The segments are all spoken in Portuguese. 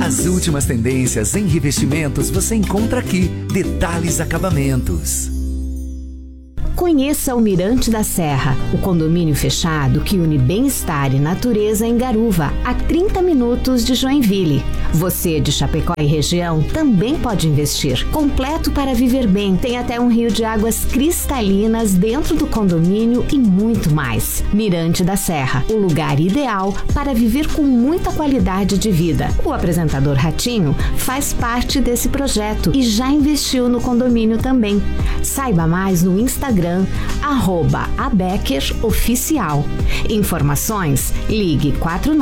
As últimas tendências em revestimentos você encontra aqui. Detalhes Acabamentos. Conheça o Mirante da Serra, o condomínio fechado que une bem-estar e natureza em Garuva, a 30 minutos de Joinville. Você de Chapecó e região também pode investir. Completo para viver bem, tem até um rio de águas cristalinas dentro do condomínio e muito mais. Mirante da Serra, o lugar ideal para viver com muita qualidade de vida. O apresentador Ratinho faz parte desse projeto e já investiu no condomínio também. Saiba mais no Instagram @abeckeroficial. Informações, ligue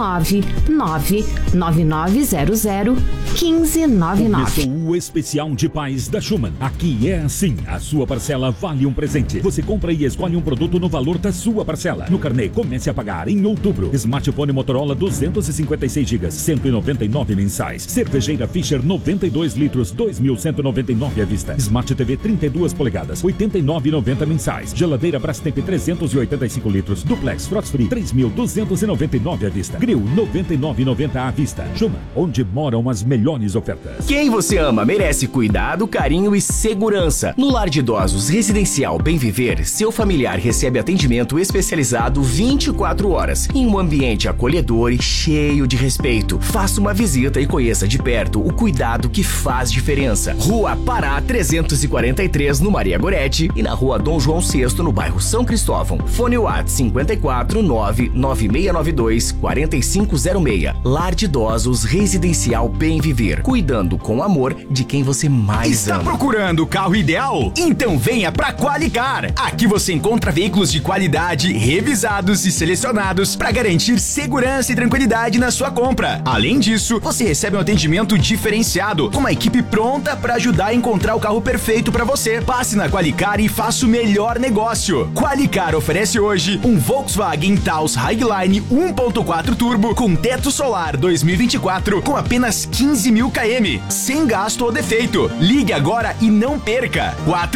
499-9900-1599. Começou o especial de paz da Schumann. Aqui é assim, a sua parcela vale um presente. Você compra e escolhe um produto no valor da sua parcela. No carnê, comece a pagar em outubro. Smartphone Motorola 256 GB, 199 mensais. Cervejeira Fischer 92 litros, 2.199 à vista. Smart TV 32 polegadas, 89,90 mensais. Geladeira Brastemp 385 litros, Duplex Frost Free 3.299 à vista. Grill 99,90 à vista. Schumann, onde moram as melhores ofertas. Quem você ama merece cuidado, carinho e segurança. No Lar de Idosos Residencial Bem Viver, seu familiar recebe atendimento especializado 24 horas, em um ambiente acolhedor e cheio de respeito. Faça uma visita e conheça de perto o cuidado que faz diferença. Rua Pará 343, no Maria Goretti, e na Rua Dom João VI, no bairro São Cristóvão. Fone WhatsApp 54 99692 4506. Lar de Idosos Residencial Bem Viver. Cuidando com amor de quem você mais ama. Está procurando o carro ideal? Então venha pra Qualicar. Aqui você encontra veículos de qualidade, revisados e selecionados para garantir segurança e tranquilidade na sua compra. Além disso, você recebe um atendimento diferenciado, com uma equipe pronta para ajudar a encontrar o carro perfeito para você. Passe na Qualicar e faça o melhor negócio. Qualicar oferece hoje um Volkswagen Taos Highline 1.4 Turbo com teto solar 2024 com apenas 15 mil km, sem gasto ou defeito. Ligue agora e não perca.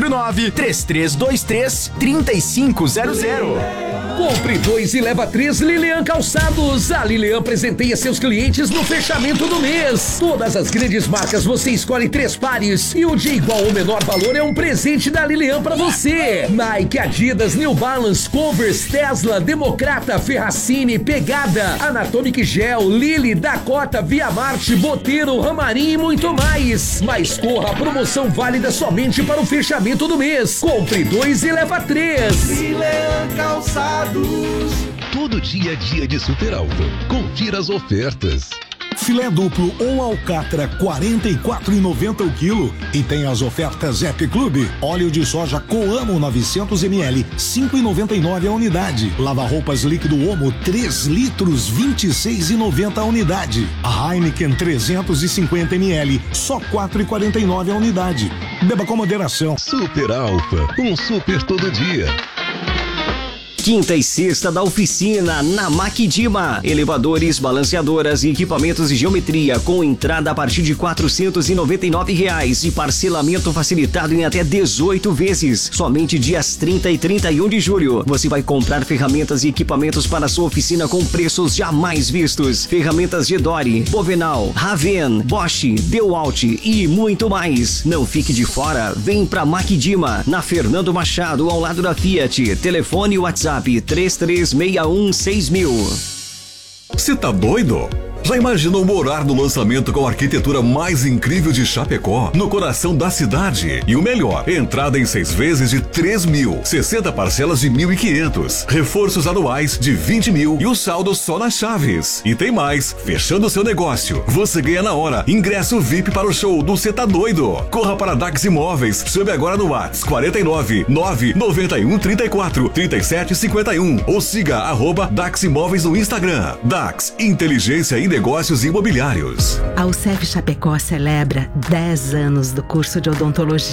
49-3323-3500. Compre 2 e leva 3 Lilian Calçados. A Lilian presenteia seus clientes no fechamento do mês. Todas as grandes marcas você escolhe 3 pares e o de igual ou menor valor é um presente da Lilian pra você. Nike, Adidas, New Balance, Converse, Tesla, Democrata, Ferracini, Pegada, Anatomic Gel, Lily, Dakota, Via Marte, Boteiro, Ramarim e muito mais. Mas corra, a promoção válida somente para o fechamento do mês. Compre 2 e leva 3. Lilian Calçados. Todo dia é dia de Super Alto. Confira as ofertas. Filé duplo ou alcatra, R$ 44,90 o quilo. E tem as ofertas Happy Club. Óleo de soja Coamo 900 ml, R$ 5,99 a unidade. Lava-roupas líquido Omo, 3 litros, R$ 26,90 a unidade. A Heineken 350 ml, só R$ 4,49 a unidade. Beba com moderação. Super Alfa, um super todo dia. Quinta e sexta da oficina na Maquidima. Elevadores, balanceadoras e equipamentos de geometria com entrada a partir de R$ 499 e parcelamento facilitado em até 18 vezes. Somente dias 30 e 31 de julho. Você vai comprar ferramentas e equipamentos para sua oficina com preços jamais vistos. Ferramentas Gedore, Bovenal, Raven, Bosch, Dewalt e muito mais. Não fique de fora. Vem pra Maquidima, na Fernando Machado, ao lado da Fiat. Telefone WhatsApp 33616000. Você tá doido? Já imaginou morar no lançamento com a arquitetura mais incrível de Chapecó, no coração da cidade? E o melhor, entrada em 6 vezes de 3 mil, 60 parcelas de 1.500, reforços anuais de 20 mil e o saldo só nas chaves. E tem mais, fechando seu negócio, você ganha na hora ingresso VIP para o show do Cê Tá Doido. Corra para Dax Imóveis, chame agora no WhatsApp 49 991 34 37 51 ou siga @Dax Imóveis no Instagram. Dax, inteligência e negócios imobiliários. A UCEF Chapecó celebra 10 anos do curso de odontologia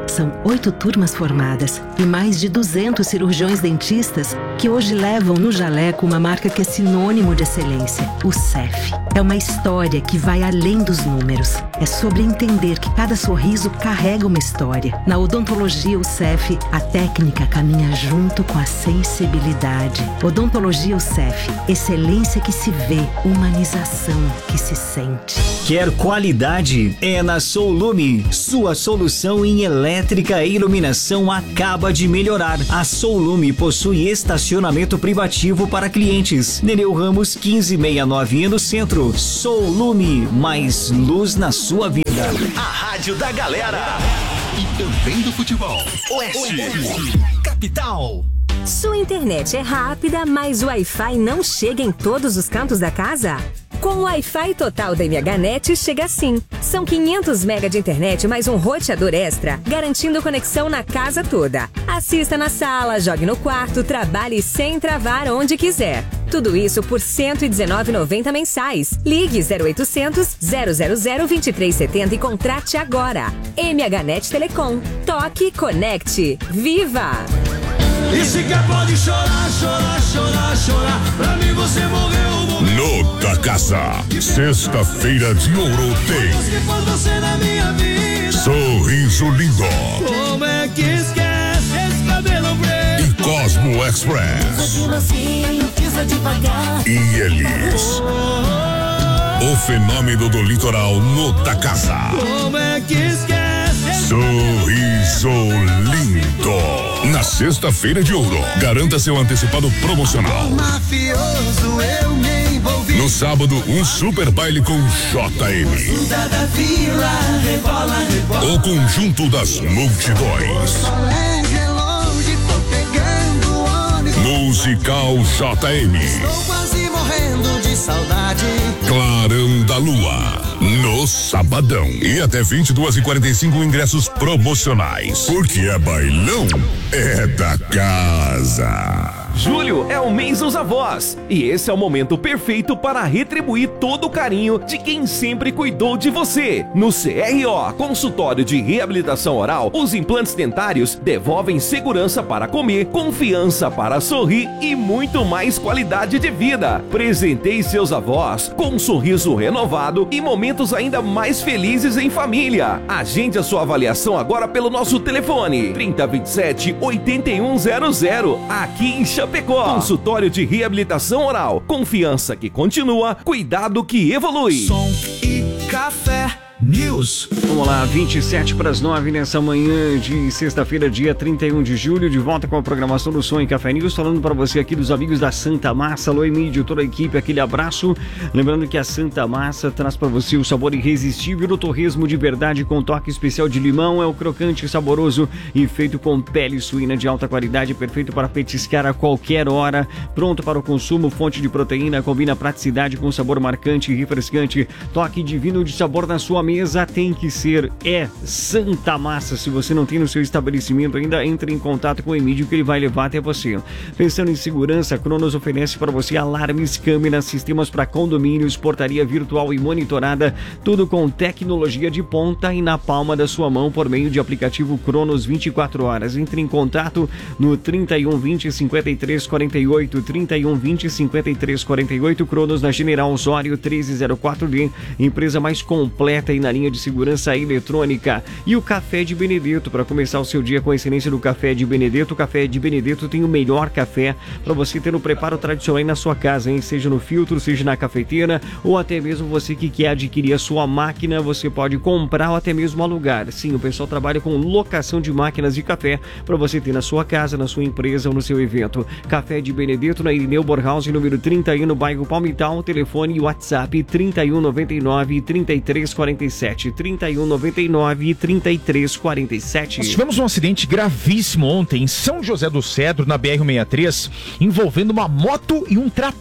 São 8 turmas formadas e mais de 200 cirurgiões dentistas que hoje levam no jaleco uma marca que é sinônimo de excelência, o CEF. É uma história que vai além dos números. É sobre entender que cada sorriso carrega uma história. Na odontologia, o CEF, a técnica caminha junto com a sensibilidade. Odontologia, o CEF, excelência que se vê, humanização que se sente. Quer qualidade? É na Soulume. Sua solução em elétrica e iluminação acaba de melhorar. A Soulume possui estacionamento privativo para clientes. Nereu Ramos 1569 no centro. Soulume, mais luz na sua vida. A rádio da galera. E também do futebol. Oeste. Capital. Sua internet é rápida, mas o Wi-Fi não chega em todos os cantos da casa? Com o Wi-Fi total da MHNet chega assim. São 500 MB de internet mais um roteador extra, garantindo conexão na casa toda. Assista na sala, jogue no quarto, trabalhe sem travar onde quiser. Tudo isso por R$ 119,90 mensais. Ligue 0800 000 2370 e contrate agora. MHNet Telecom. Toque, conecte. Viva! E se quer pode chorar, chorar, chorar, chorar. Pra mim você morreu. No Da Casa, sexta-feira de ouro tem Sorriso Lindo. Como é que esquece esse cabelo preto? E Cosmo Express. E Elis. O fenômeno do litoral no Da Casa. Como é que esquece? Sorriso Lindo. Na sexta-feira de ouro, garanta seu antecipado promocional. Mafioso, eu me envolvi. No sábado, um super baile com JM. O conjunto das multidões. Musical JM. Estou quase morrendo de saudade. Clarão da Lua. No sabadão. E até 22h45 ingressos promocionais. Porque é bailão, é da casa. Julho é o mês dos avós e esse é o momento perfeito para retribuir todo o carinho de quem sempre cuidou de você. No CRO, Consultório de Reabilitação Oral, os implantes dentários devolvem segurança para comer, confiança para sorrir e muito mais qualidade de vida. Presenteie seus avós com um sorriso renovado e momentos ainda mais felizes em família. Agende a sua avaliação agora pelo nosso telefone 3027-8100, aqui em Chapecó. Consultório de Reabilitação Oral. Confiança que continua, cuidado que evolui. Som e café News. Vamos lá, 7:27 nessa manhã de sexta-feira, dia 31 de julho, de volta com a programação do Som e Café News, falando para você aqui dos amigos da Santa Massa. Alô, Emílio, toda a equipe, aquele abraço. Lembrando que a Santa Massa traz para você o sabor irresistível do torresmo de verdade com toque especial de limão. É o crocante saboroso e feito com pele suína de alta qualidade, perfeito para petiscar a qualquer hora, pronto para o consumo, fonte de proteína, combina praticidade com sabor marcante e refrescante, toque divino de sabor na sua mesa, tem que ser Santa Massa. Se você não tem no seu estabelecimento ainda, entre em contato com o Emílio que ele vai levar até você. Pensando em segurança, a Cronos oferece para você alarmes, câmeras, sistemas para condomínios, portaria virtual e monitorada, tudo com tecnologia de ponta e na palma da sua mão por meio de aplicativo Cronos 24 horas. Entre em contato no 3120 5348, 3120 5348, Cronos na General Osório 1304D, empresa mais completa e na linha de segurança eletrônica. E o Café de Benedetto, para começar o seu dia com a excelência do Café de Benedetto. O Café de Benedetto tem o melhor café para você ter no preparo tradicional aí na sua casa, hein? Seja no filtro, seja na cafeteira, ou até mesmo você que quer adquirir a sua máquina, você pode comprar ou até mesmo alugar. Sim, o pessoal trabalha com locação de máquinas de café para você ter na sua casa, na sua empresa ou no seu evento. Café de Benedetto na Irineu Borghaus, número 31, no bairro Palmital. Telefone e WhatsApp 3199 3347, 3199 3347. Nós tivemos um acidente gravíssimo ontem em São José do Cedro, na BR-163, envolvendo uma moto e um trator.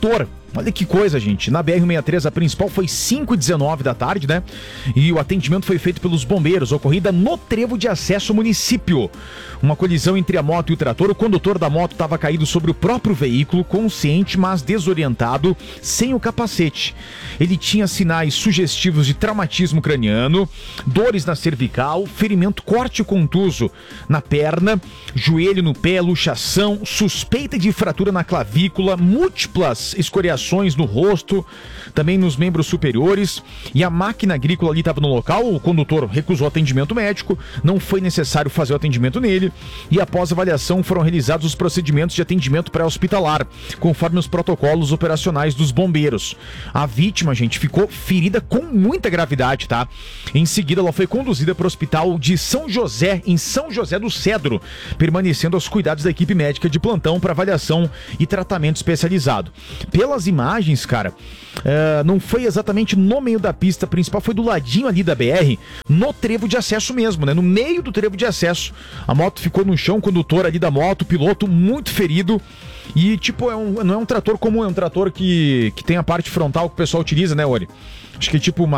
Olha que coisa, gente. Na BR-163, a principal foi 5h19 da tarde, né? E o atendimento foi feito pelos bombeiros, ocorrida no trevo de acesso ao município. Uma colisão entre a moto e o trator. O condutor da moto estava caído sobre o próprio veículo, consciente, mas desorientado, sem o capacete. Ele tinha sinais sugestivos de traumatismo craniano, dores na cervical, ferimento corte contuso na perna, joelho no pé, luxação, suspeita de fratura na clavícula, múltiplas escoriações no rosto, também nos membros superiores, e a máquina agrícola ali estava no local. O condutor recusou atendimento médico, não foi necessário fazer o atendimento nele, e após avaliação foram realizados os procedimentos de atendimento pré-hospitalar, conforme os protocolos operacionais dos bombeiros. A vítima, gente, ficou ferida com muita gravidade, tá? Em seguida, ela foi conduzida para o hospital de São José, em São José do Cedro, permanecendo aos cuidados da equipe médica de plantão para avaliação e tratamento especializado. Pelas imagens, cara, não foi exatamente no meio da pista principal, foi do ladinho ali da BR, no trevo de acesso mesmo, né? No meio do trevo de acesso. A moto ficou no chão, o condutor ali da moto, o piloto muito ferido. E, tipo, não é um trator comum, é um trator que tem a parte frontal que o pessoal utiliza, né, Ori? Acho que é tipo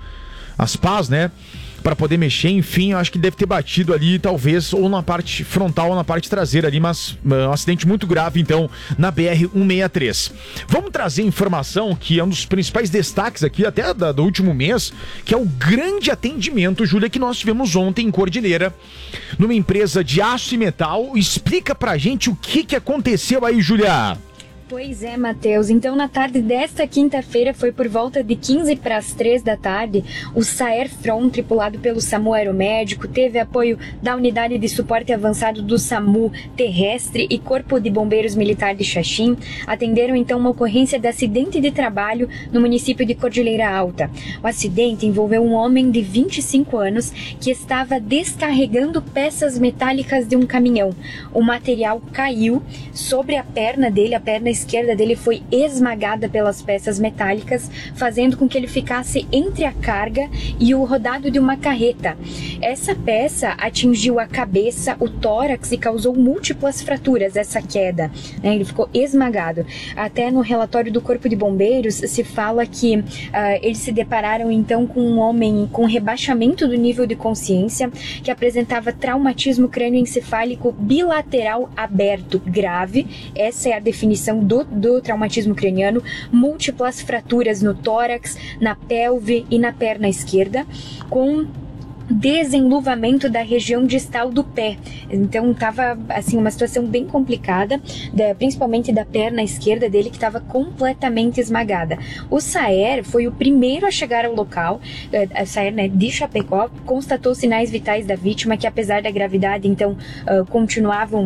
as pás, né? Para poder mexer, enfim, eu acho que deve ter batido ali, talvez, ou na parte frontal ou na parte traseira ali, mas um acidente muito grave, então, na BR-163. Vamos trazer informação que é um dos principais destaques aqui, até do último mês, que é o grande atendimento, Júlia, que nós tivemos ontem em Cordilheira, numa empresa de aço e metal. Explica pra gente o que aconteceu aí, Júlia. Pois é, Matheus. Então, na tarde desta quinta-feira, foi por volta de 15 para as 3 da tarde, o Saer Front, tripulado pelo SAMU Aeromédico, teve apoio da Unidade de Suporte Avançado do SAMU Terrestre e Corpo de Bombeiros Militar de Xaxim, atenderam então uma ocorrência de acidente de trabalho no município de Cordilheira Alta. O acidente envolveu um homem de 25 anos que estava descarregando peças metálicas de um caminhão. O material caiu sobre a perna dele, a perna esquerda dele foi esmagada pelas peças metálicas, fazendo com que ele ficasse entre a carga e o rodado de uma carreta. Essa peça atingiu a cabeça, o tórax e causou múltiplas fraturas, essa queda, né? Ele ficou esmagado. Até no relatório do Corpo de Bombeiros se fala que eles se depararam então com um homem com rebaixamento do nível de consciência, que apresentava traumatismo crânioencefálico bilateral aberto grave. Essa é a definição do traumatismo craniano, múltiplas fraturas no tórax, na pelve e na perna esquerda, com desenluvamento da região distal do pé. Então estava assim uma situação bem complicada, principalmente da perna esquerda dele, que estava completamente esmagada. O Saer foi o primeiro a chegar ao local, a Saer, né, de Chapecó, constatou sinais vitais da vítima, que apesar da gravidade então continuavam.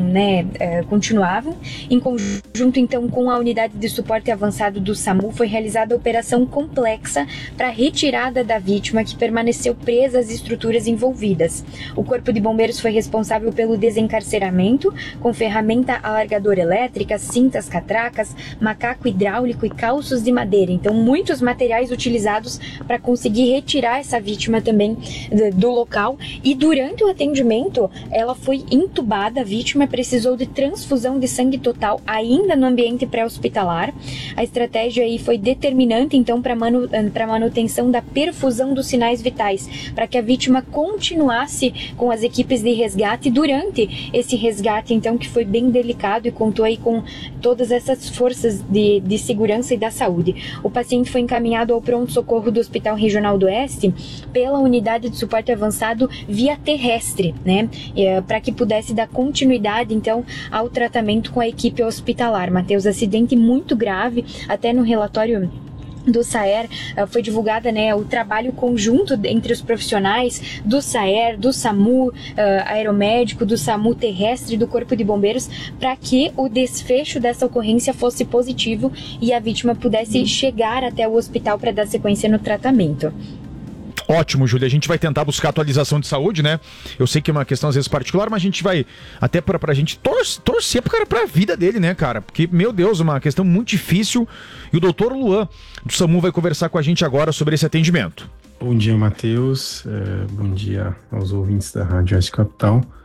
Em conjunto então com a Unidade de Suporte Avançado do SAMU, foi realizada a operação complexa para retirada da vítima, que permaneceu presa às estruturas envolvidas. O Corpo de Bombeiros foi responsável pelo desencarceramento, com ferramenta alargadora elétrica, cintas, catracas, macaco hidráulico e calços de madeira. Então, muitos materiais utilizados para conseguir retirar essa vítima também do local. E durante o atendimento, ela foi entubada. A vítima precisou de transfusão de sangue total ainda no ambiente pré-hospitalar. A estratégia aí foi determinante, então, para manutenção da perfusão dos sinais vitais, para que a vítima continuasse com as equipes de resgate durante esse resgate, então, que foi bem delicado e contou aí com todas essas forças de segurança e da saúde. O paciente foi encaminhado ao pronto-socorro do Hospital Regional do Oeste pela Unidade de Suporte Avançado via terrestre, né, para que pudesse dar continuidade, então, ao tratamento com a equipe hospitalar. Matheus, acidente muito grave, até no relatório do Saer foi divulgada, né, o trabalho conjunto entre os profissionais do Saer, do SAMU Aeromédico, do SAMU Terrestre e do Corpo de Bombeiros, para que o desfecho dessa ocorrência fosse positivo e a vítima pudesse chegar até o hospital para dar sequência no tratamento. Ótimo, Júlia. A gente vai tentar buscar atualização de saúde, né? Eu sei que é uma questão às vezes particular, mas a gente vai até pra gente torcer pra vida dele, né, cara? Porque, meu Deus, é uma questão muito difícil. E o doutor Luan do SAMU vai conversar com a gente agora sobre esse atendimento. Bom dia, Matheus. Bom dia aos ouvintes da Rádio Oeste Capital.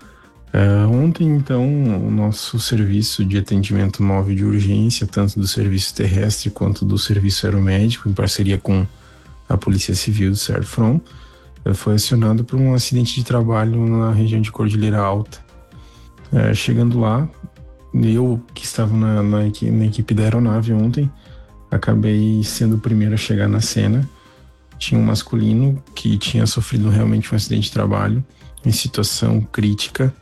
Ontem, então, o nosso serviço de atendimento móvel de urgência, tanto do serviço terrestre quanto do serviço aeromédico, em parceria com a Polícia Civil do Serfrom, foi acionado por um acidente de trabalho na região de Cordilheira Alta. Chegando lá, eu que estava na equipe da aeronave ontem, acabei sendo o primeiro a chegar na cena. Tinha um masculino que tinha sofrido realmente um acidente de trabalho em situação crítica,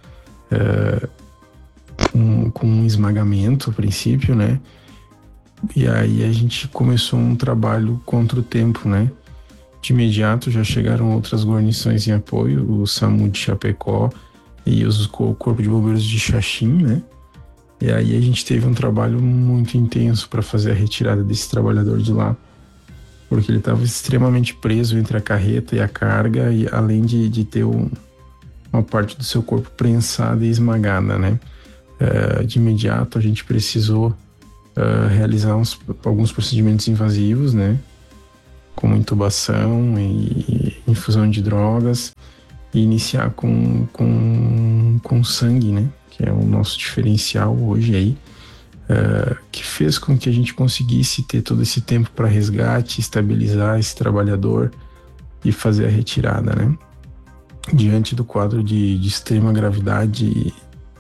com um esmagamento a princípio, né? E aí a gente começou um trabalho contra o tempo, né? De imediato já chegaram outras guarnições em apoio, o SAMU de Chapecó e o Corpo de Bombeiros de Xaxim, né? E aí a gente teve um trabalho muito intenso para fazer a retirada desse trabalhador de lá, porque ele estava extremamente preso entre a carreta e a carga, e além de ter uma parte do seu corpo prensada e esmagada, né? De imediato a gente precisou realizar alguns procedimentos invasivos, né? Como intubação e infusão de drogas, e iniciar com sangue, né? Que é o nosso diferencial hoje aí, que fez com que a gente conseguisse ter todo esse tempo para resgate, estabilizar esse trabalhador e fazer a retirada, né? Diante do quadro de extrema gravidade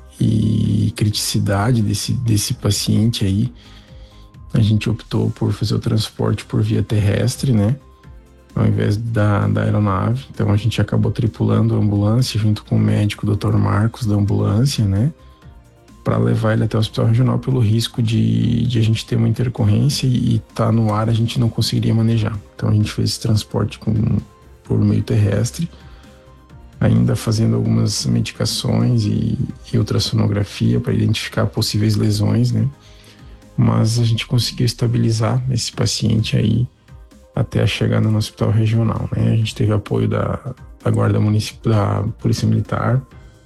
e criticidade desse paciente aí, a gente optou por fazer o transporte por via terrestre, né? Ao invés da aeronave. Então a gente acabou tripulando a ambulância junto com o médico Dr. Marcos da ambulância, né? Para levar ele até o hospital regional, pelo risco de a gente ter uma intercorrência e tá no ar, a gente não conseguiria manejar. Então a gente fez esse transporte por meio terrestre, ainda fazendo algumas medicações e ultrassonografia para identificar possíveis lesões, né? Mas a gente conseguiu estabilizar esse paciente aí até a chegada no hospital regional, né? A gente teve apoio da Guarda Municipal, da Polícia Militar,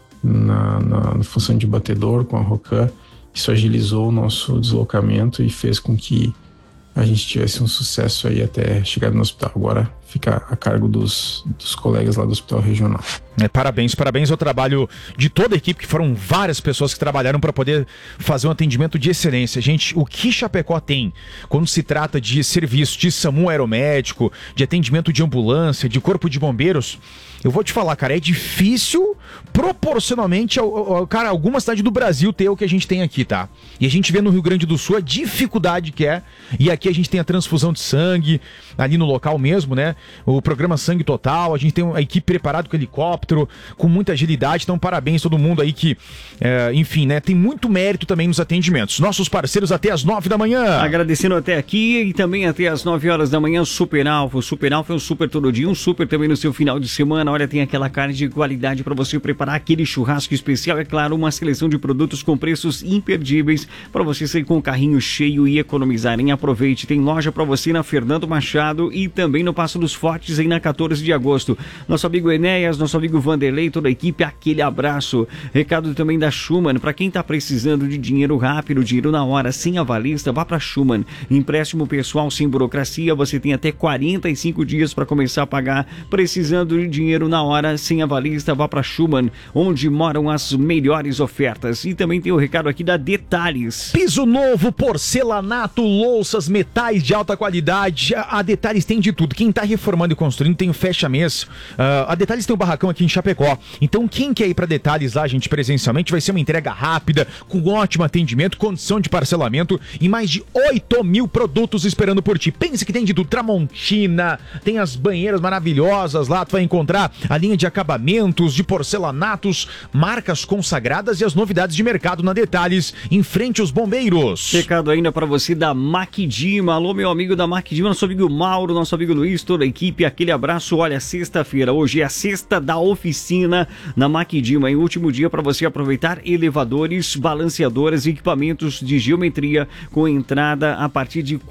na função de batedor com a ROCAM. Isso agilizou o nosso deslocamento e fez com que a gente tivesse um sucesso aí até chegar no hospital. Agora fica a cargo dos colegas lá do hospital regional. Parabéns ao trabalho de toda a equipe, que foram várias pessoas que trabalharam para poder fazer um atendimento de excelência. Gente, o que Chapecó tem quando se trata de serviço de SAMU aeromédico, de atendimento de ambulância, de corpo de bombeiros, eu vou te falar, cara, é difícil proporcionalmente cara, alguma cidade do Brasil ter o que a gente tem aqui, tá? E a gente vê no Rio Grande do Sul a dificuldade que é, e aqui a gente tem a transfusão de sangue ali no local mesmo, né? O programa Sangue Total, a gente tem a equipe preparada com helicóptero, com muita agilidade. Então parabéns a todo mundo aí que, enfim, né, tem muito mérito também nos atendimentos. Nossos parceiros até às 9 da manhã. Agradecendo até aqui e também até às 9 horas da manhã, Super Alfa. O Super Alfa é um super todo dia, um super também no seu final de semana. Olha, tem aquela carne de qualidade para você preparar aquele churrasco especial. É claro, uma seleção de produtos com preços imperdíveis para você sair com o carrinho cheio e economizarem. Aproveite, tem loja para você na Fernando Machado e também no Passo dos Fortes, aí na 14 de agosto. Nosso amigo Enéas, nosso amigo Vanderlei, toda a equipe, aquele abraço. Recado também da Schumann, para quem tá precisando de dinheiro rápido, dinheiro na hora, sem avalista, vá para Schumann. Empréstimo pessoal sem burocracia, você tem até 45 dias para começar a pagar. Precisando de dinheiro na hora, sem avalista, vá para Schumann, onde moram as melhores ofertas. E também tem o recado aqui da Detalhes. Piso novo, porcelanato, louças, metais de alta qualidade. A Detalhes tem de tudo. Quem tá reformando e construindo tem o fecha-mês. A Detalhes tem um barracão aqui em Chapecó. Então quem quer ir pra Detalhes lá, gente, presencialmente, vai ser uma entrega rápida, com ótimo atendimento, condição de parcelamento e mais de 8.000 produtos esperando por ti. Pense que tem de tudo. Tramontina, tem as banheiras maravilhosas lá, tu vai encontrar a linha de acabamentos, de porcelanatos, marcas consagradas e as novidades de mercado na Detalhes, em frente aos bombeiros. Recado ainda para você da Macdima. Alô, meu amigo da Macdima, nosso amigo Mauro, nosso amigo Luiz, toda a equipe, aquele abraço. Olha, sexta-feira, hoje é a sexta da oficina na Macdima, em último dia para você aproveitar elevadores, balanceadoras e equipamentos de geometria com entrada a partir de R$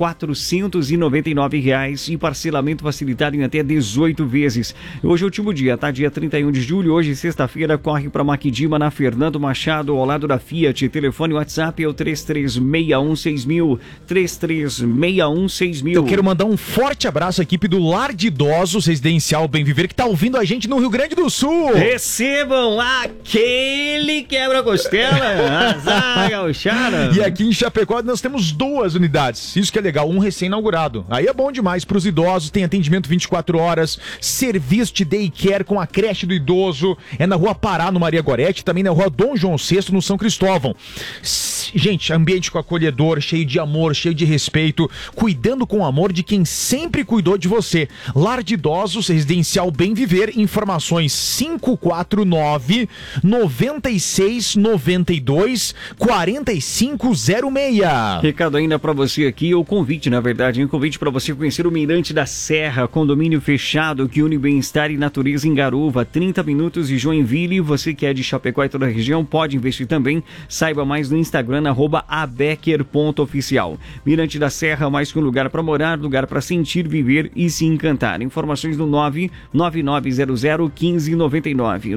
499 e parcelamento facilitado em até 18 vezes. Hoje é o último dia, tá? Dia 31 de julho, hoje sexta-feira, corre para Macdima na Fernando Machado, ao lado da Fiat. Telefone WhatsApp é o 33616000, 33616000. Eu quero mandar um forte abraço à equipe do Lar de Idosos Residencial Bem Viver, que tá ouvindo a gente no Rio Grande do Sul. Recebam aquele quebra-costela, azar, gauchara. E aqui em Chapecó nós temos 2 unidades, isso que é legal, um recém-inaugurado. Aí é bom demais pros idosos, tem atendimento 24 horas, serviço de daycare com a creche do idoso, é na Rua Pará, no Maria Gorete, também na Rua Dom João VI, no São Cristóvão. Gente, ambiente acolhedor, cheio de amor, cheio de respeito, cuidando com amor de quem sempre cuidou de você. Lar de Idosos Residencial Bem Viver, informações 549 96 92 4506. Recado ainda pra você aqui, o convite, na verdade, um convite pra você conhecer o Mirante da Serra, condomínio fechado que une bem-estar e natureza em Garuva, 30 minutos de Joinville. Você que é de Chapecó e toda a região pode investir também. Saiba mais no Instagram, @abecker.oficial. Mirante da Serra, mais que um lugar para morar, lugar para sentir, viver e se encantar. Informações no 999001599.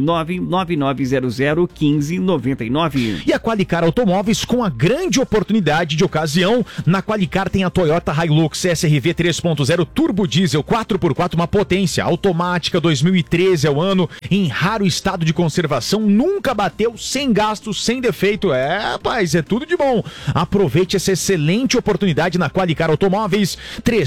999001599. E a Qualicar Automóveis com a grande oportunidade de ocasião. Na Qualicar tem a Toyota Hilux SRV 3.0 Turbo Diesel 4x4, uma potência automática, 2013 é o ano, em raro estado de conservação, nunca bateu, sem gastos, sem defeito. Rapaz, é tudo de bom. Aproveite essa excelente oportunidade na Qualicar Automóveis,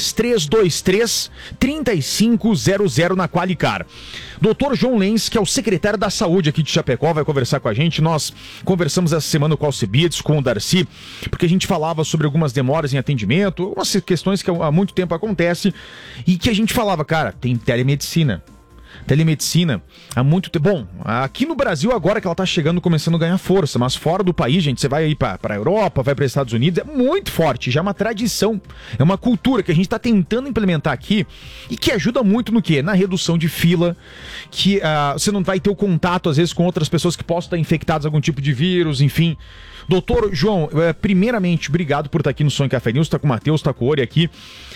3323-3500 na Qualicar. Dr. João Lenz, que é o secretário da Saúde aqui de Chapecó, vai conversar com a gente. Nós conversamos essa semana com o Alcibiades, com o Darcy, porque a gente falava sobre algumas demoras em atendimento, algumas questões que há muito tempo acontecem e que a gente falava, cara, tem telemedicina há muito tempo. Bom, aqui no Brasil agora que ela tá chegando, começando a ganhar força, mas fora do país, gente, você vai aí pra Europa, vai para os Estados Unidos, é muito forte, já é uma tradição, é uma cultura que a gente tá tentando implementar aqui e que ajuda muito no quê? Na redução de fila, que você não vai ter o contato às vezes com outras pessoas que possam estar infectadas com algum tipo de vírus, enfim. Doutor João, primeiramente, obrigado por estar aqui no Sonho Café News, tá com o Matheus, tá com o Ori aqui.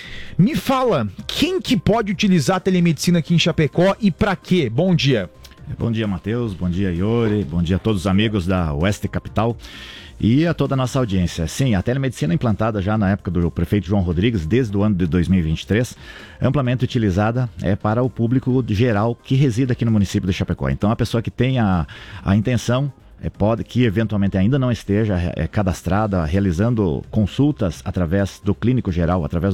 Me fala, quem que pode utilizar a telemedicina aqui em Chapecó e pra quê? Bom dia. Bom dia, Matheus. Bom dia, Iori. Bom dia a todos os amigos da Oeste Capital e a toda a nossa audiência. Sim, a telemedicina implantada já na época do prefeito João Rodrigues, desde o ano de 2023, amplamente utilizada para o público geral que reside aqui no município de Chapecó. Então, a pessoa que tem a intenção, que eventualmente ainda não esteja cadastrada, realizando consultas através do clínico geral, através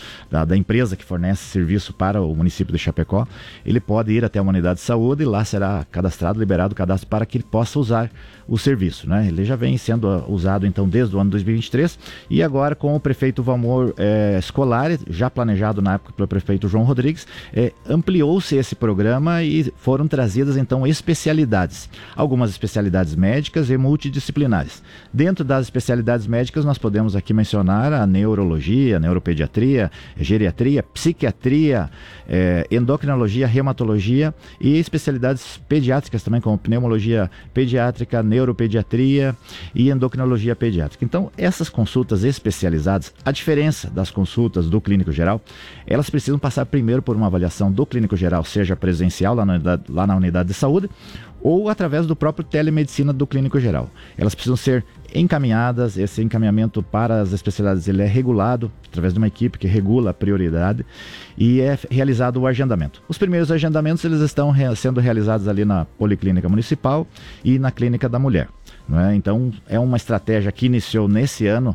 da empresa que fornece serviço para o município de Chapecó, ele pode ir até uma unidade de saúde e lá será cadastrado, liberado o cadastro para que ele possa usar o serviço, né? Ele já vem sendo usado então desde o ano 2023 e agora com o prefeito Valmor Scolari, já planejado na época pelo prefeito João Rodrigues, ampliou-se esse programa e foram trazidas então especialidades, algumas especialidades médicas e multidisciplinares. Dentro das especialidades médicas nós podemos aqui mencionar a neurologia, neuropediatria, geriatria, psiquiatria, endocrinologia, reumatologia e especialidades pediátricas também, como pneumologia pediátrica, neuropediatria e endocrinologia pediátrica. Então, essas consultas especializadas, a diferença das consultas do clínico geral, elas precisam passar primeiro por uma avaliação do clínico geral, seja presencial lá na unidade de saúde, ou através do próprio telemedicina do clínico geral. Elas precisam ser encaminhadas, esse encaminhamento para as especialidades ele é regulado através de uma equipe que regula a prioridade e é realizado o agendamento. Os primeiros agendamentos eles estão sendo realizados ali na Policlínica Municipal e na Clínica da Mulher. Então é uma estratégia que iniciou nesse ano,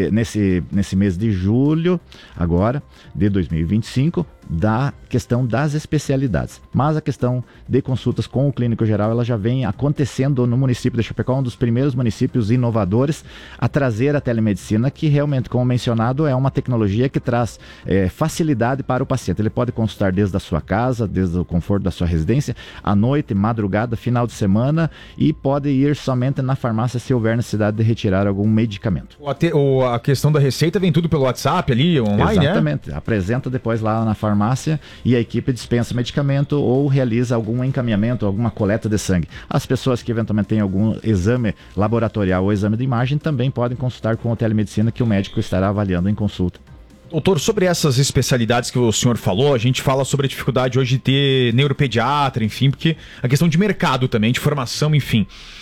nesse mês de julho, agora, de 2025, da questão das especialidades. Mas a questão de consultas com o clínico geral, ela já vem acontecendo no município de Chapecó, um dos primeiros municípios inovadores a trazer a telemedicina, que realmente, como mencionado, é uma tecnologia que traz facilidade para o paciente. Ele pode consultar desde a sua casa, desde o conforto da sua residência, à noite, madrugada, final de semana, e pode ir somente na farmácia se houver necessidade de retirar algum medicamento. A questão da receita vem tudo pelo WhatsApp ali, online, exatamente, né? Apresenta depois lá na farmácia e a equipe dispensa medicamento ou realiza algum encaminhamento, alguma coleta de sangue. As pessoas que eventualmente têm algum exame laboratorial ou exame de imagem também podem consultar com a telemedicina que o médico estará avaliando em consulta. Doutor, sobre essas especialidades que o senhor falou, a gente fala sobre a dificuldade hoje de ter neuropediatra, enfim, porque a questão de mercado também, de formação, enfim.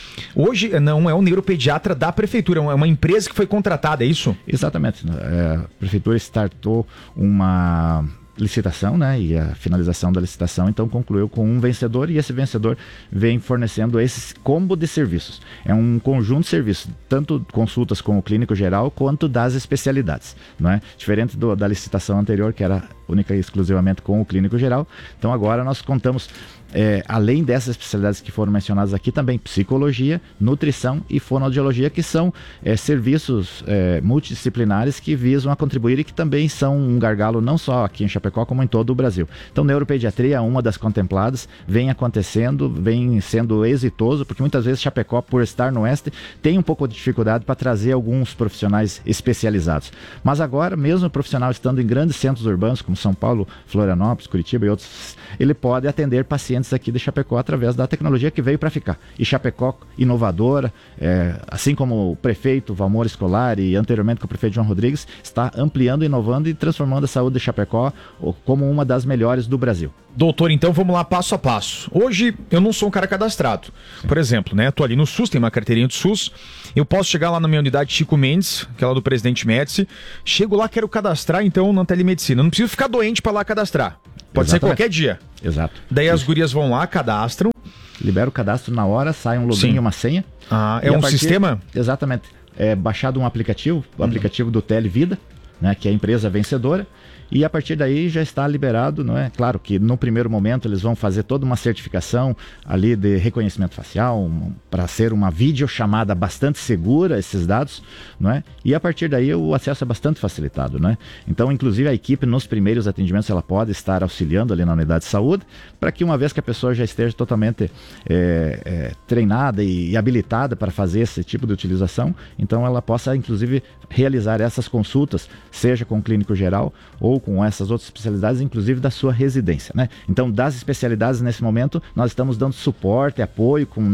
Hoje não é um neuropediatra da prefeitura, é uma empresa que foi contratada, é isso? Exatamente. A prefeitura startou uma licitação, né, e a finalização da licitação, então concluiu com um vencedor, e esse vencedor vem fornecendo esse combo de serviços. É um conjunto de serviços, tanto consultas com o clínico geral, quanto das especialidades, não é? Diferente da licitação anterior, que era única e exclusivamente com o clínico geral. Então agora nós contamos, além dessas especialidades que foram mencionadas aqui, também psicologia, nutrição e fonoaudiologia, que são serviços multidisciplinares que visam a contribuir e que também são um gargalo não só aqui em Chapecó, como em todo o Brasil. Então, neuropediatria é uma das contempladas, vem acontecendo, vem sendo exitoso, porque muitas vezes Chapecó, por estar no oeste, tem um pouco de dificuldade para trazer alguns profissionais especializados. Mas agora, mesmo o profissional estando em grandes centros urbanos, como São Paulo, Florianópolis, Curitiba e outros, ele pode atender pacientes aqui de Chapecó através da tecnologia que veio para ficar. E Chapecó, inovadora, assim como o prefeito Valmor Scolari e anteriormente com o prefeito João Rodrigues, está ampliando, inovando e transformando a saúde de Chapecó como uma das melhores do Brasil. Doutor, então vamos lá passo a passo. Hoje eu não sou um cara cadastrado. Por exemplo, né? Tô ali no SUS, tem uma carteirinha do SUS. Eu posso chegar lá na minha unidade Chico Mendes, aquela do Presidente Médici. Chego lá, quero cadastrar então na telemedicina. Não preciso ficar doente para lá cadastrar. Pode ser qualquer dia. Exato. Daí as gurias vão lá, cadastram. Libera o cadastro na hora, sai um login e uma senha. Ah, é um sistema? Exatamente. É baixado um aplicativo, o aplicativo do Televida, né, que é a empresa vencedora. E a partir daí já está liberado, não é? Claro que no primeiro momento eles vão fazer toda uma certificação ali de reconhecimento facial, para ser uma videochamada bastante segura, esses dados, não é? E a partir daí o acesso é bastante facilitado, não é? Então, inclusive, a equipe nos primeiros atendimentos, ela pode estar auxiliando ali na unidade de saúde, para que uma vez que a pessoa já esteja totalmente treinada e habilitada para fazer esse tipo de utilização, então ela possa, inclusive, realizar essas consultas, seja com o clínico geral ou com essas outras especialidades, inclusive da sua residência, né? Então, das especialidades, nesse momento, nós estamos dando suporte, apoio com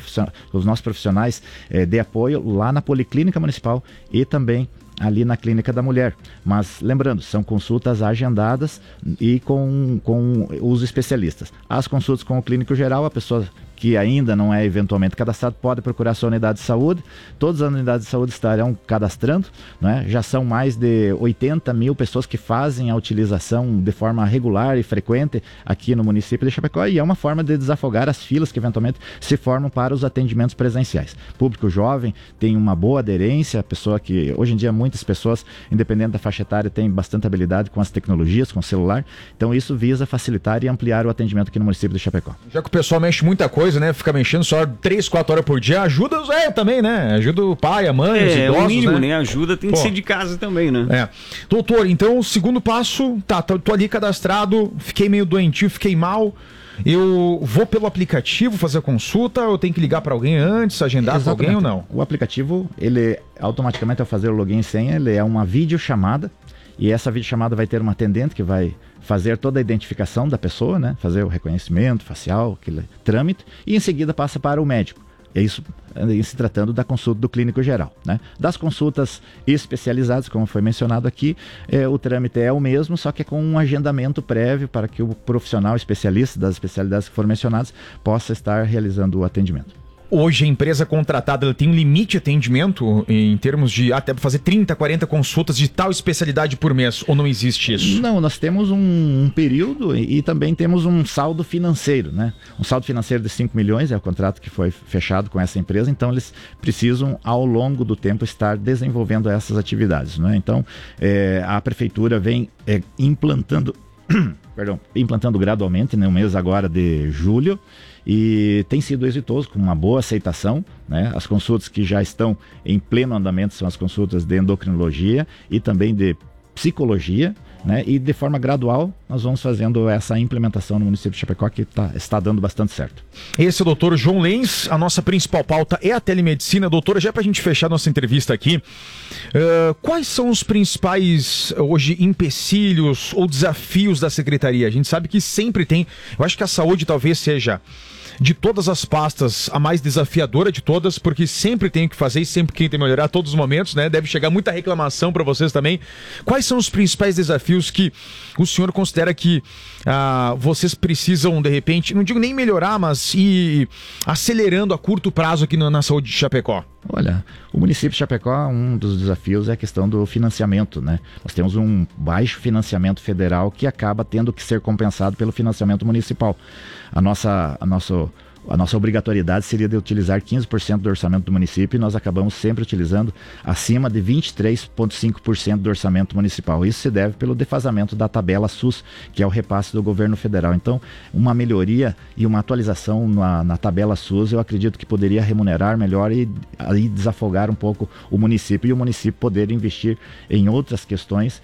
os nossos profissionais de apoio lá na Policlínica Municipal e também ali na Clínica da Mulher. Mas, lembrando, são consultas agendadas e com os especialistas. As consultas com o clínico geral, a pessoa que ainda não é eventualmente cadastrado pode procurar sua unidade de saúde. Todas as unidades de saúde estarão cadastrando, né? Já são mais de 80 mil pessoas que fazem a utilização de forma regular e frequente aqui no município de Chapecó, e é uma forma de desafogar as filas que eventualmente se formam para os atendimentos presenciais. Público jovem tem uma boa aderência, pessoa que hoje em dia muitas pessoas, independente da faixa etária, têm bastante habilidade com as tecnologias, com o celular. Então isso visa facilitar e ampliar o atendimento aqui no município de Chapecó. Já que o pessoal mexe muita coisa, né? Fica mexendo só 3, 4 horas por dia, ajuda também, né? Ajuda o pai, a mãe, os idosos, o mínimo, né? né? Ajuda tem que ser de casa também, né? Doutor, então o segundo passo, tô ali cadastrado, fiquei meio doentio, fiquei mal. Eu vou pelo aplicativo fazer a consulta, ou eu tenho que ligar para alguém antes, agendar com alguém ou não? O aplicativo, ele automaticamente ao fazer o login e senha, ele é uma videochamada, e essa videochamada vai ter uma atendente que vai fazer toda a identificação da pessoa, né? Fazer o reconhecimento facial, aquele trâmite, e em seguida passa para o médico. É isso em se tratando da consulta do clínico geral, né? Das consultas especializadas, como foi mencionado aqui, o trâmite é o mesmo, só que é com um agendamento prévio para que o profissional especialista das especialidades que foram mencionadas possa estar realizando o atendimento. Hoje a empresa contratada ela tem um limite de atendimento em termos de até fazer 30, 40 consultas de tal especialidade por mês, ou não existe isso? Não, nós temos um período e também temos um saldo financeiro, né? Um saldo financeiro de 5 milhões é o contrato que foi fechado com essa empresa, então eles precisam ao longo do tempo estar desenvolvendo essas atividades, né? Então a prefeitura vem implantando gradualmente no mês agora de julho, e tem sido exitoso, com uma boa aceitação, né? As consultas que já estão em pleno andamento são as consultas de endocrinologia e também de psicologia, né? E de forma gradual nós vamos fazendo essa implementação no município de Chapecó, que está dando bastante certo. Esse é o doutor João Lenz, a nossa principal pauta é a telemedicina. Doutora, já para a gente fechar nossa entrevista aqui, quais são os principais hoje empecilhos ou desafios da secretaria? A gente sabe que sempre tem, eu acho que a saúde talvez seja de todas as pastas a mais desafiadora de todas, porque sempre tem o que fazer e sempre tem que melhorar a todos os momentos, né? Deve chegar muita reclamação para vocês também. Quais são os principais desafios desafios que o senhor considera que vocês precisam, de repente, não digo nem melhorar, mas ir acelerando a curto prazo aqui na saúde de Chapecó? Olha, o município de Chapecó, um dos desafios é a questão do financiamento, né? Nós temos um baixo financiamento federal que acaba tendo que ser compensado pelo financiamento municipal. A nossa obrigatoriedade seria de utilizar 15% do orçamento do município e nós acabamos sempre utilizando acima de 23,5% do orçamento municipal. Isso se deve pelo defasamento da tabela SUS, que é o repasse do governo federal. Então, uma melhoria e uma atualização na tabela SUS, eu acredito que poderia remunerar melhor e aí desafogar um pouco o município e o município poder investir em outras questões.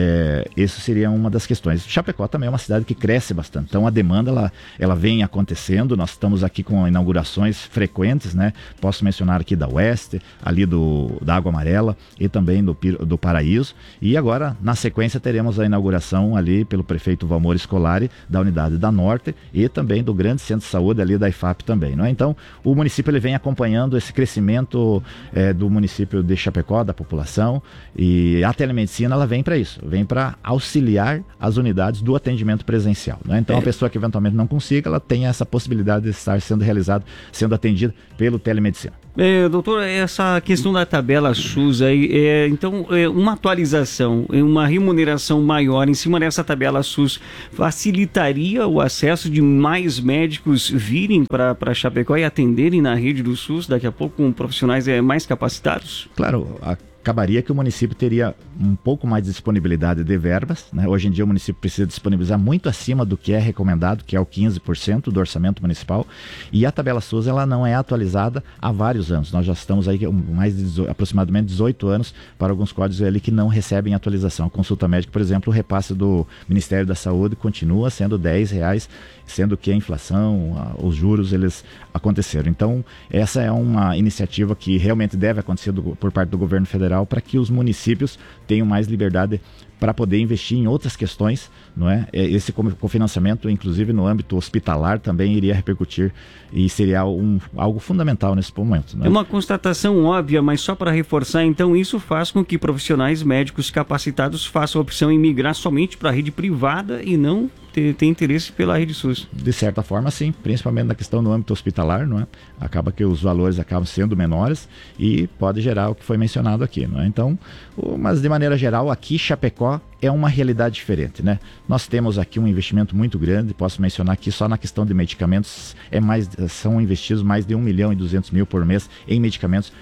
Isso seria uma das questões. Chapecó também é uma cidade que cresce bastante. Então, a demanda ela vem acontecendo. Nós estamos aqui com inaugurações frequentes, né? Posso mencionar aqui da Oeste, ali da Água Amarela e também do Paraíso. E agora, na sequência, teremos a inauguração ali pelo prefeito Valmor Scolari da unidade da Norte e também do grande centro de saúde ali da IFAP também, não é? Então, o município ele vem acompanhando esse crescimento do município de Chapecó, da população, e a telemedicina ela vem para isso, vem para auxiliar as unidades do atendimento presencial, né? Então, a pessoa que eventualmente não consiga, ela tem essa possibilidade de estar sendo realizado, sendo atendido pelo telemedicina. Doutor, essa questão da tabela SUS aí, então uma atualização, uma remuneração maior em cima dessa tabela SUS facilitaria o acesso de mais médicos virem para Chapecó e atenderem na rede do SUS daqui a pouco com profissionais mais capacitados? Claro, acabaria que o município teria um pouco mais de disponibilidade de verbas, né? Hoje em dia o município precisa disponibilizar muito acima do que é recomendado, que é o 15% do orçamento municipal, e a tabela SUS ela não é atualizada há vários anos. Nós já estamos aí aproximadamente 18 anos para alguns códigos ali que não recebem atualização. A consulta médica, por exemplo, o repasse do Ministério da Saúde continua sendo R$10, sendo que a inflação, os juros, eles aconteceram. Então, essa é uma iniciativa que realmente deve acontecer por parte do governo federal para que os municípios tenham mais liberdade para poder investir em outras questões, não é? Esse cofinanciamento, inclusive no âmbito hospitalar, também iria repercutir e seria algo fundamental nesse momento. Não é? É uma constatação óbvia, mas só para reforçar, então isso faz com que profissionais médicos capacitados façam a opção em migrar somente para a rede privada e não ter interesse pela rede SUS. De certa forma, sim, principalmente na questão no âmbito hospitalar, não é? Acaba que os valores acabam sendo menores e pode gerar o que foi mencionado aqui, não é? Então, mas de maneira geral, aqui Chapecó é uma realidade diferente, né? Nós temos aqui um investimento muito grande, posso mencionar aqui só na questão de medicamentos, são investidos mais de 1.200.000 por mês em medicamentos,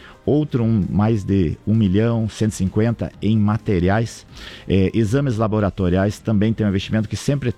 mais de 1.150.000 em materiais, exames laboratoriais também tem um investimento que sempre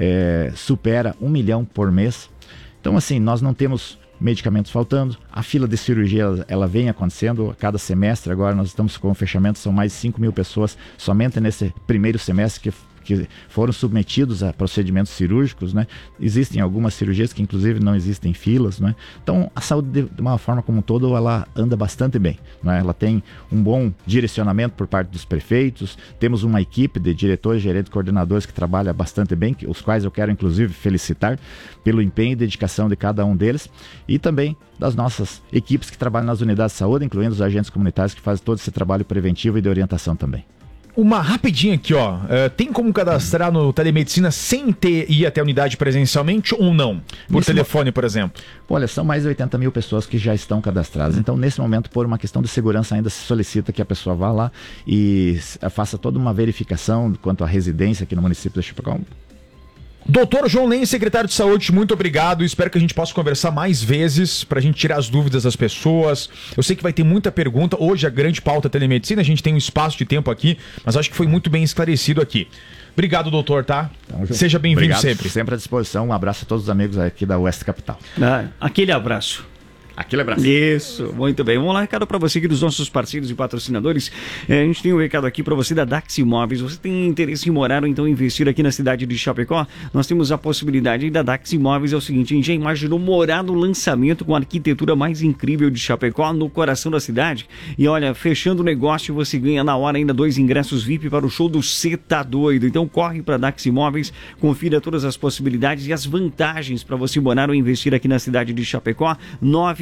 supera 1 milhão por mês. Então assim, nós não temos medicamentos faltando, a fila de cirurgia ela vem acontecendo a cada semestre. Agora nós estamos com o fechamento, são mais de 5.000 pessoas somente nesse primeiro semestre que foram submetidos a procedimentos cirúrgicos, né? Existem algumas cirurgias que inclusive não existem filas, né? Então a saúde de uma forma como um todo ela anda bastante bem, né? Ela tem um bom direcionamento por parte dos prefeitos, temos uma equipe de diretores, gerentes, coordenadores que trabalha bastante bem, os quais eu quero inclusive felicitar pelo empenho e dedicação de cada um deles, e também das nossas equipes que trabalham nas unidades de saúde, incluindo os agentes comunitários que fazem todo esse trabalho preventivo e de orientação também. Uma rapidinha aqui, ó. Tem como cadastrar no telemedicina sem ir até a unidade presencialmente ou não? Por telefone, por exemplo? Olha, são mais de 80.000 pessoas que já estão cadastradas. Então, nesse momento, por uma questão de segurança, ainda se solicita que a pessoa vá lá e faça toda uma verificação quanto à residência aqui no município de Chapecó. Doutor João Lenz, secretário de Saúde, muito obrigado. Espero que a gente possa conversar mais vezes para a gente tirar as dúvidas das pessoas. Eu sei que vai ter muita pergunta. Hoje a grande pauta é telemedicina, a gente tem um espaço de tempo aqui, mas acho que foi muito bem esclarecido aqui. Obrigado, doutor, tá? Seja bem-vindo sempre. Sempre à disposição. Um abraço a todos os amigos aqui da Oeste Capital. Aquele abraço. Aquele abraço. Isso, muito bem. Vamos lá, recado para você aqui dos nossos parceiros e patrocinadores. A gente tem um recado aqui para você da Dax Imóveis. Você tem interesse em morar ou então investir aqui na cidade de Chapecó? Nós temos a possibilidade da Dax Imóveis. É o seguinte, a gente já imaginou morar no lançamento com a arquitetura mais incrível de Chapecó, no coração da cidade? E olha, fechando o negócio, você ganha na hora ainda 2 ingressos VIP para o show do Cê Tá Doido. Então corre para Dax Imóveis, confira todas as possibilidades e as vantagens para você morar ou investir aqui na cidade de Chapecó. 9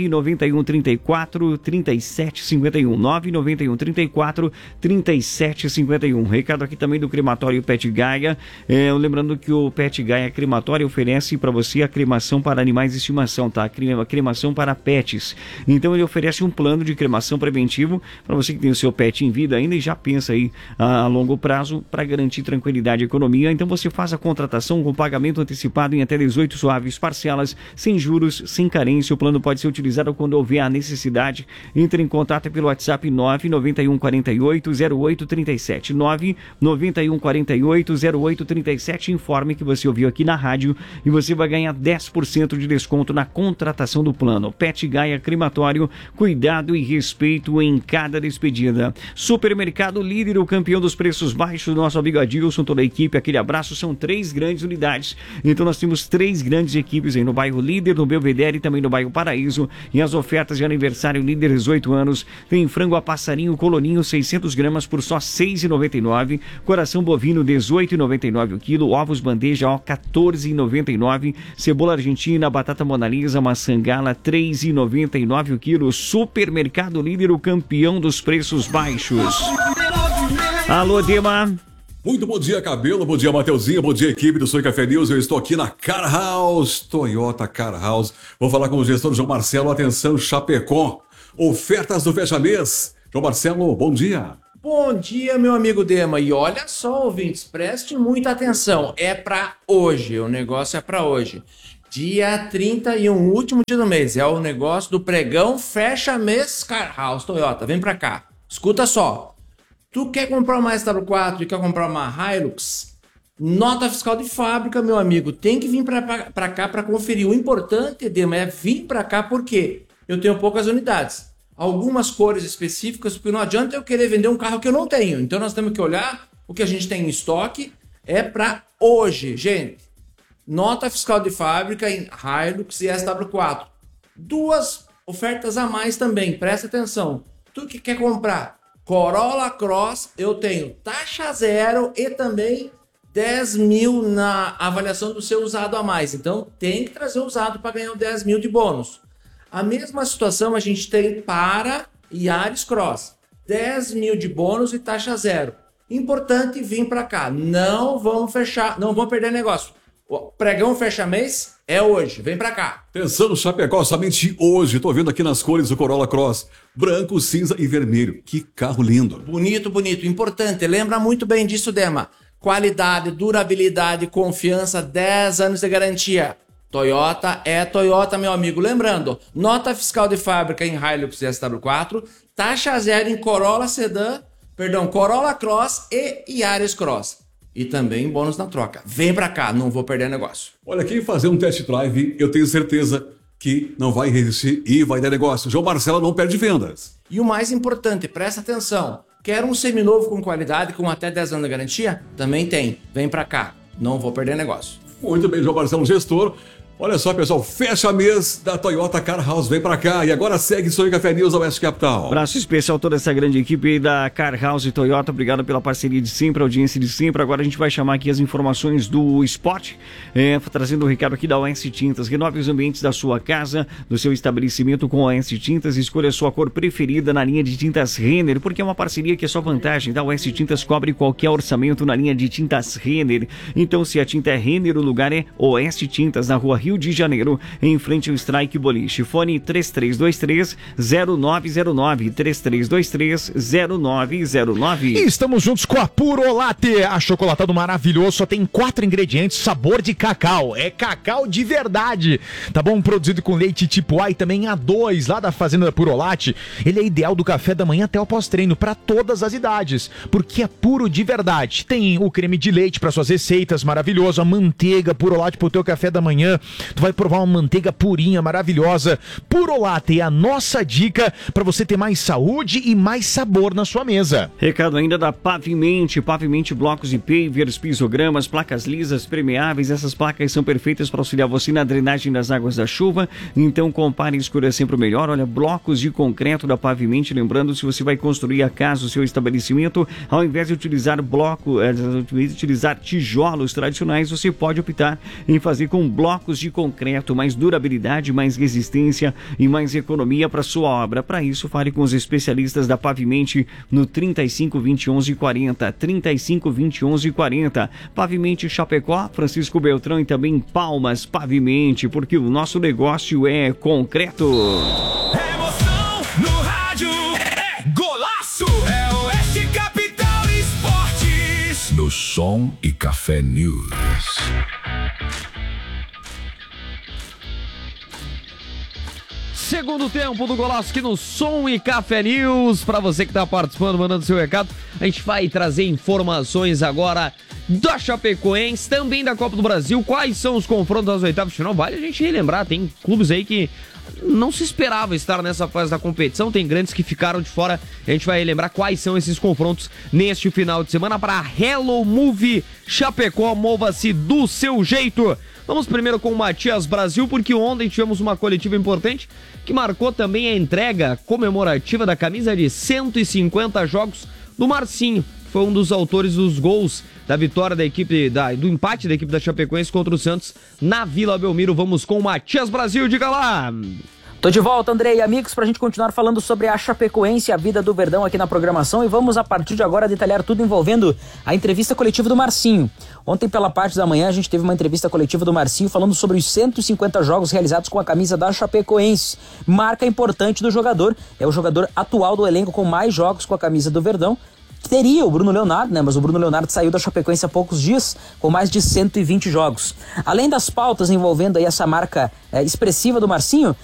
991 34 37 51. 991 34 37 51. Recado aqui também do crematório Pet Gaia. Lembrando que o Pet Gaia Crematório oferece para você a cremação para animais de estimação, tá? Cremação para pets. Então ele oferece um plano de cremação preventivo para você que tem o seu pet em vida ainda e já pensa aí a longo prazo para garantir tranquilidade e economia. Então você faz a contratação com pagamento antecipado em até 18 suaves parcelas, sem juros, sem carência. O plano pode ser utilizado quando houver a necessidade. Entre em contato pelo WhatsApp 991 48 0837. 991 48 0837. Informe que você ouviu aqui na rádio e você vai ganhar 10% de desconto na contratação do plano. Pet Gaia Crematório, cuidado e respeito em cada despedida. Supermercado Líder, o campeão dos preços baixos, nosso amigo Adilson, toda a equipe, aquele abraço. São 3 grandes unidades, então nós temos 3 grandes equipes aí no bairro Líder, no Belvedere e também no bairro Paraíso. E as ofertas de aniversário Líder 18 anos, tem frango a passarinho coloninho 600 gramas por só R$ 6,99, coração bovino R$ 18,99 o quilo, ovos bandeja R$ 14,99, cebola argentina, batata monalisa, maçã gala R$ 3,99 o quilo. Supermercado Líder, o campeão dos preços baixos. Alô, Dema. Muito bom dia, Cabelo, bom dia, Mateuzinho, bom dia, equipe do Sonho Café News. Eu estou aqui na Car House, Toyota Car House. Vou falar com o gestor João Marcelo. Atenção, Chapecó, ofertas do fecha-mês. João Marcelo, bom dia. Bom dia, meu amigo Dema. E olha só, ouvintes, preste muita atenção. É para hoje, o negócio é para hoje. Dia 31, último dia do mês. É o negócio do pregão fecha-mês Car House Toyota. Vem para cá. Escuta só. Tu quer comprar uma SW4 e quer comprar uma Hilux? Nota fiscal de fábrica, meu amigo. Tem que vir para cá para conferir. O importante, Dema, é vir para cá porque eu tenho poucas unidades. Algumas cores específicas, porque não adianta eu querer vender um carro que eu não tenho. Então nós temos que olhar o que a gente tem em estoque. É para hoje, gente. Nota fiscal de fábrica em Hilux e SW4. 2 ofertas a mais também. Presta atenção. Tu que quer comprar Corolla Cross, eu tenho taxa zero e também 10 mil na avaliação do seu usado a mais. Então tem que trazer o usado para ganhar o 10 mil de bônus. A mesma situação a gente tem para Yaris Cross. 10 mil de bônus e taxa zero. Importante vir para cá. Não vamos fechar, não vamos perder negócio. O pregão fecha mês é hoje. Vem para cá. Atenção, Chapecó, somente hoje. Tô vendo aqui nas cores do Corolla Cross. Branco, cinza e vermelho. Que carro lindo. Bonito, bonito. Importante. Lembra muito bem disso, Dema. Qualidade, durabilidade, confiança, 10 anos de garantia. Toyota é Toyota, meu amigo. Lembrando, nota fiscal de fábrica em Hilux e SW4, taxa zero em Corolla Cross e Yaris Cross. E também bônus na troca. Vem pra cá, não vou perder negócio. Olha, quem fazer um test drive, eu tenho certeza que não vai resistir e vai dar negócio. João Marcelo não perde vendas. E o mais importante, presta atenção. Quer um seminovo com qualidade, com até 10 anos de garantia? Também tem. Vem pra cá, não vou perder negócio. Muito bem, João Marcelo, gestor. Olha só, pessoal, fecha mês da Toyota Car House, vem pra cá. E agora segue Sonho Café News ao Oeste Capital. Abraço especial a toda essa grande equipe da Car House e Toyota. Obrigado pela parceria de sempre, audiência de sempre. Agora a gente vai chamar aqui as informações do esporte, trazendo o recado aqui da OS Tintas. Renove os ambientes da sua casa, do seu estabelecimento com a OS Tintas. Escolha a sua cor preferida na linha de tintas Renner, porque é uma parceria que é só vantagem. Da OS Tintas cobre qualquer orçamento na linha de tintas Renner. Então, se a tinta é Renner, o lugar é OS Tintas, na rua Rio de Janeiro, em frente ao Strike Boliche. Fone 3323-0909, 3323-0909. E estamos juntos com a Purolate, achocolatado maravilhoso, só tem 4 ingredientes, sabor de cacau, é cacau de verdade, tá bom? Produzido com leite tipo A e também A2, lá da fazenda da Purolate. Ele é ideal do café da manhã até o pós-treino, para todas as idades, porque é puro de verdade. Tem o creme de leite para suas receitas, maravilhoso, a manteiga Purolate pro teu café da manhã. Tu vai provar uma manteiga purinha, maravilhosa. Purolate é a nossa dica para você ter mais saúde e mais sabor na sua mesa. Recado ainda da Pavimente blocos e pavers, pisogramas, placas lisas, permeáveis. Essas placas são perfeitas para auxiliar você na drenagem das águas da chuva. Então compare e escolha sempre o melhor. Olha, blocos de concreto da Pavimente. Lembrando, se você vai construir a casa, o seu estabelecimento, ao invés de utilizar utilizar tijolos tradicionais, você pode optar em fazer com blocos de de concreto, mais durabilidade, mais resistência e mais economia para sua obra. Para isso, fale com os especialistas da Pavimente no 35 20 11 40, 35 20 11 40. Pavimente Chapecó, Francisco Beltrão e também Palmas Pavimente, porque o nosso negócio é concreto. Emoção no rádio é golaço, é Oeste Capital Esportes. No Som e Café News. Segundo tempo do Golaço aqui no Som e Café News. Para você que tá participando, mandando seu recado, a gente vai trazer informações agora da Chapecoense, também da Copa do Brasil. Quais são os confrontos das oitavas de final? Vale a gente relembrar, tem clubes aí que não se esperava estar nessa fase da competição, tem grandes que ficaram de fora. A gente vai relembrar quais são esses confrontos neste final de semana para Hello Move Chapecó, mova-se do seu jeito. Vamos primeiro com o Matias Brasil, porque ontem tivemos uma coletiva importante que marcou também a entrega comemorativa da camisa de 150 jogos do Marcinho, que foi um dos autores dos gols da vitória da equipe, do empate da equipe da Chapecoense contra o Santos na Vila Belmiro. Vamos com o Matias Brasil, diga lá! Tô de volta, André e amigos, pra gente continuar falando sobre a Chapecoense e a vida do Verdão aqui na programação, e vamos a partir de agora detalhar tudo envolvendo a entrevista coletiva do Marcinho. Ontem pela parte da manhã a gente teve uma entrevista coletiva do Marcinho falando sobre os 150 jogos realizados com a camisa da Chapecoense. Marca importante do jogador, é o jogador atual do elenco com mais jogos com a camisa do Verdão. Teria o Bruno Leonardo, né? Mas o Bruno Leonardo saiu da Chapecoense há poucos dias, com mais de 120 jogos. Além das pautas envolvendo aí essa marca expressiva do Marcinho,